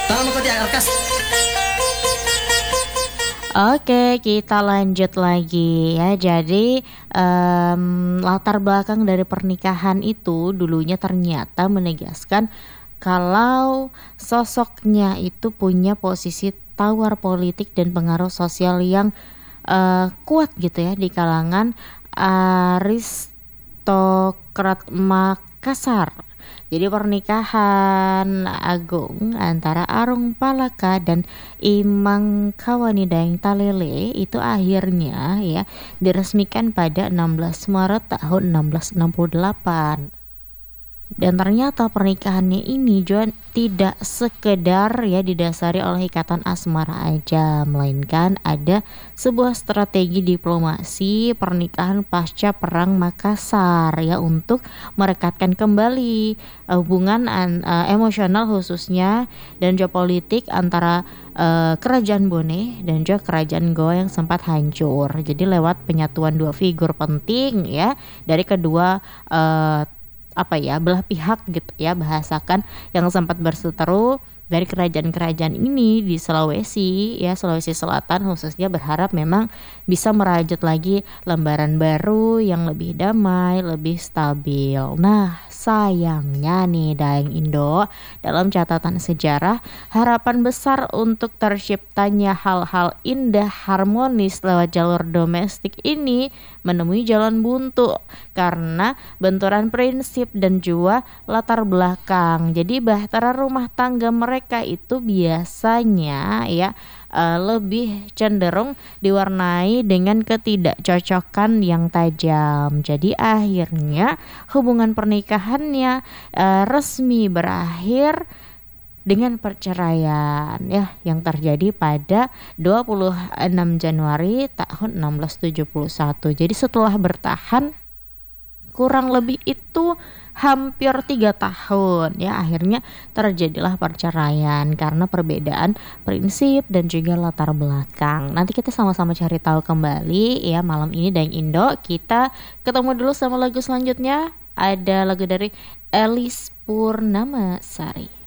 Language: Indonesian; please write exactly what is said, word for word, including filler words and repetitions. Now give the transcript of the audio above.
Tangan mengikuti Alkas. Oke, kita lanjut lagi ya. Jadi em, latar belakang dari pernikahan itu dulunya ternyata menegaskan kalau sosoknya itu punya posisi tawar politik dan pengaruh sosial yang eh, kuat gitu ya di kalangan aristokrat Makassar. Jadi pernikahan agung antara Arung Palaka dan Imang Kawanidaeng Talele itu akhirnya ya diresmikan pada enam belas Maret tahun enam belas enam puluh delapan. Dan ternyata pernikahannya ini juga tidak sekedar ya didasari oleh ikatan asmara aja, melainkan ada sebuah strategi diplomasi pernikahan pasca perang Makassar ya untuk merekatkan kembali uh, hubungan an- uh, emosional khususnya dan geopolitik antara uh, kerajaan Bone dan juga kerajaan Goa yang sempat hancur. Jadi lewat penyatuan dua figur penting ya dari kedua uh, apa ya belah pihak gitu ya bahasakan yang sempat berseteru dari kerajaan-kerajaan ini di Sulawesi ya Sulawesi Selatan khususnya berharap memang bisa merajut lagi lembaran baru yang lebih damai, lebih stabil. Nah, sayangnya nih Daeng Indo, dalam catatan sejarah harapan besar untuk terciptanya hal-hal indah harmonis lewat jalur domestik ini menemui jalan buntu karena benturan prinsip dan juga latar belakang. Jadi bahtera rumah tangga mereka itu biasanya ya uh, lebih cenderung diwarnai dengan ketidakcocokan yang tajam. Jadi akhirnya hubungan pernikahannya uh, resmi berakhir dengan perceraian ya yang terjadi pada dua puluh enam Januari tahun enam belas tujuh puluh satu. Jadi setelah bertahan kurang lebih itu hampir tiga tahun ya akhirnya terjadilah perceraian karena perbedaan prinsip dan juga latar belakang. Nanti kita sama-sama cari tahu kembali ya malam ini Daeng Indo. Kita ketemu dulu sama lagu selanjutnya, ada lagu dari Elis Purnamasari.